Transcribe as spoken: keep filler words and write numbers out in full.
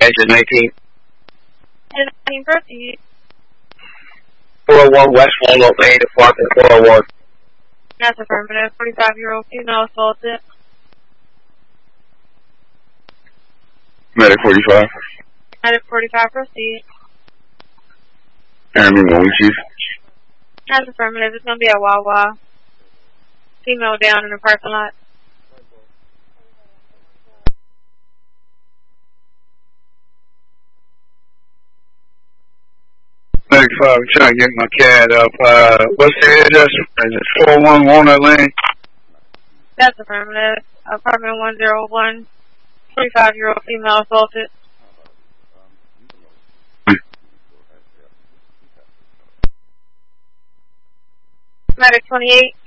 Exit nineteen. Exit nineteen, proceed. four oh one West Walnut Lane, apartment four oh one. That's affirmative. forty-five-year-old female assaulted. Medic forty-five. Medic forty-five, proceed. Army one, Chief. That's affirmative. It's going to be a Wawa. Female down in the parking lot. Medic five, I'm trying to get my cat up. Uh, what's the address? Is it four oh one Walnut Lane? That's affirmative. Apartment one oh one. forty-five-year-old female assaulted. Medic twenty-eight.